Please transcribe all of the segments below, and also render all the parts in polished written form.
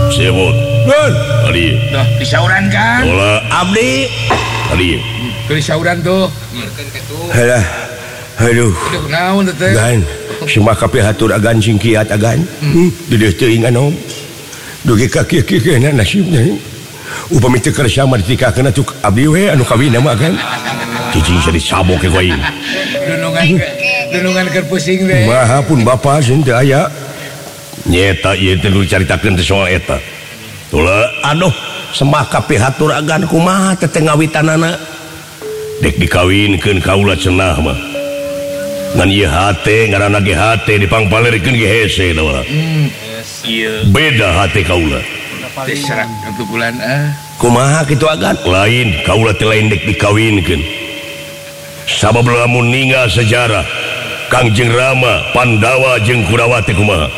Sebut. Tadi. Tuh, disauran kan? Olah abdi. Tadi. Tuh disauran tuh. Halah. Aduh. Aduh, naon teh? Gan. Semua kape hatur agan singkiat agan. Dedeh teuing anom. Dugi kaki-kaki nasibna. Upami teu kersa mah ditikakeun atuh abdi we anu kawin mah kan. Cicing sari sabok ke koing. Dunungan keur pusing we. Maha pun bapa sing teu aya. Nyeta ieu teh caritakeun teh soal eta. Tula Aduh, semah kape hatur agan kumaha teh ngawitanana. dek dikawinkeun kaula cenah mah. Ngan ieu hate ngaranna ge hate dipangpalerkeun ge hese da urang. Ieu Beda hate kaula. teh serak untuk bulan Kumaha kitu agan? Lain kaula teh lain dek dikawinkeun. Sabab lamun ninggal sejarah Kangjeng Rama, Pandawa jeung Kurawa teh kumaha?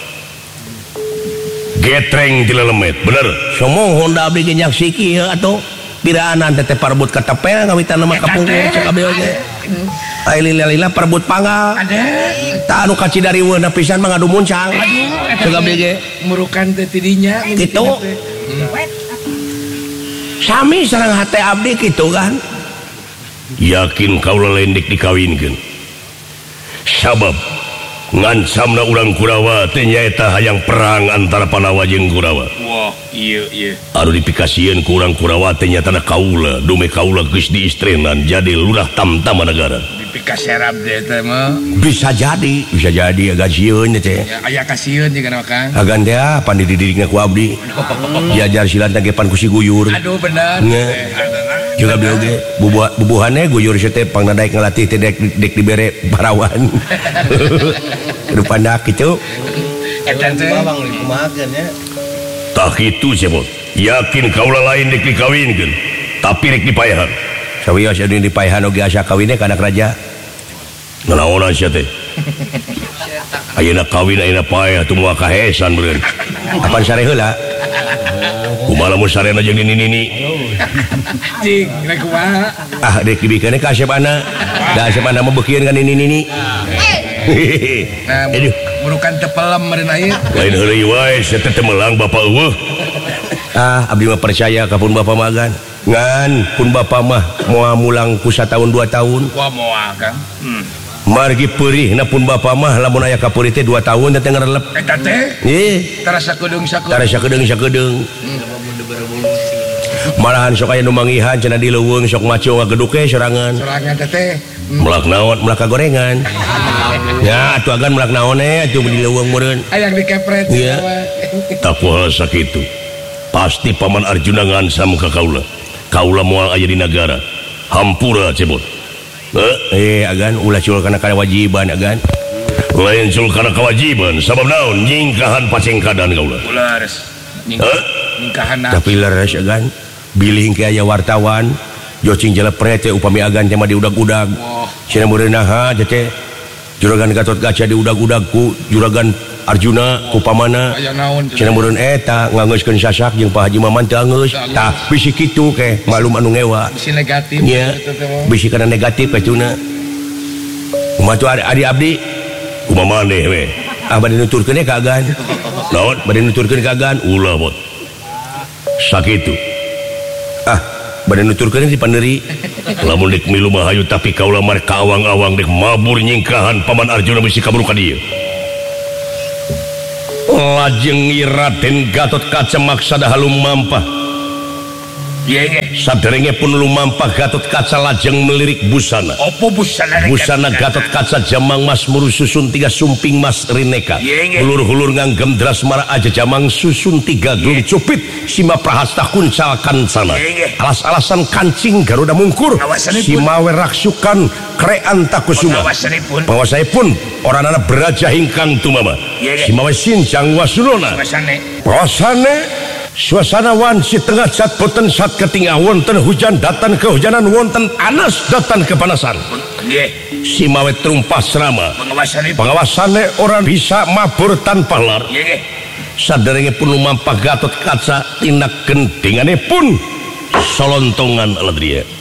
Getreng ti lelemet, bener? Somohon da abdi ge nyaksiki atuh. Piraanan teh parebut katepel ngawitanna mah kapung cek abdi oge. Ai lila-lila parebut panggal. ada Ta anu kacidariweuna pisan mah ngadu muncang. Cek abdi ge. murukan teh tidinya Kitu. Sami sareng hate abdi kitu kan. Yakin kaula lain dek dikawinkeun. Sabab ngansamna urang Kurawa teh nyaeta hayang perang antara Pandawa jeung Kurawa. wah iya Anu dipikasieun ku urang Kurawa teh nyatana kaula, dume kaula geus diistrenan jadi lurah tamtama negara. dipikas serap deh teh mah Bisa jadi agak sieun teh. ya aya kasieun juga kan Agan teh pan dididikna ku abdi. Diajar silat teh pan ku si guyur. aduh bener Nya. Juga abdi oge bubuhannya guyur teh pangna daek ngalatih teh dek dibere parawan. Kudu pandak kitu. eta teh Tah kitu sebut. Yakin kaula lain dek dikawinkeun, tapi rek dipaehan. Sawios anu dipaehan oge asa kawinnya ka anak raja. Nanaonan sia teh? Ayeuna kawin ayeuna paeh atuh moal kahesan beureun. Apan sare heula? Kumaha lamun sarena jeung nini-nini? cing rek kumaha Ah dek dibikeun ka asepana. Da asepana mah beukeun ka nini-nini. nah Aduh. murukan teh pelem meureun aya Lain heureuy wae sia teh melang bapa eueuh. Ah abdi mah percaya ka pun bapa magan. Ngan pun bapa mah moal mulang ku 1 tahun 2 tahun. wah moal kan Margi peurihna pun bapa mah lamun aya kapeurih teh 2 tahun teh ngarelep. eta teh terasa kudung Tara sakedeung. Malahan sok aya nu mangihan cenah di leuweung sok maco ngageduk ke sorangan. sorangan teh Melak naon? Melak kagorengan. Ya atuh agan melak naon atuh di leuweung meureun. aya dikepret Iya. Tak poho sakitu. Pasti paman Arjuna ngansam ka kaula. Kaula moal aya di negara. Hampura cebot. Agan ulah cul kana kewajiban agan. Lain sul kana kewajiban. Sabab naon? Nyingkahan pacengkadan kaula. ulas nikahan Tapi leres agan. Bilih ke aya wartawan. Jocing jelepret teh upami agan teh mah diudag-udag. Cenah meureun naha teh. Juragan Gatotkaca diudag-udag ku Juragan Arjuna ku pamana. aya naon Cenah meureun eta ngangeuskeun sasak jeung Pak Haji Maman teu angeus. Tah bisi kitu ke malum anu ngewa. si negatif Nya gitu teh mah. bisi kana negatif etuna. Kumaha tuh adi abdi? Kumaha maneh we? Ah bade nuturkeun ka agan. Naon? Bade nuturkeun ka agan. Ulah bot. Sakitu. Ah bade nuturkeun di panderi. Lamun dek milu mah hayu tapi kaula mah ka awang-awang dek mabur nyingkahan paman Arjuna bisi kaburu ka dieu. Lajeng Raden Gatotkaca maksada halum mampah. Saderenge pun lumampah Gatotkaca lajeng melirik busana. Opo busana Busana Gatotkaca jamang mas muru susun 3 sumping mas rineka. Hulur-hulur nganggem dras mara aja jamang susun 3 glung cupit sima prahasta kuncal kancana. Alas-alasan kancing Garuda mungkur. Simawe raksukan krean takusuma. Pengawasanipun orangana beraja hingkang tumama. Simawe sinjang wasulona. Pasane suasana wansi tengah cat boten sat ketingah wonten hujan datan kehujanan wonten anas datan kepanasan. Simawe trumpah serama pengawasane orang bisa mabur tanpa lar. Saderenge pun lumampah Gatotkaca tindak gendingane pun solontongan aladria.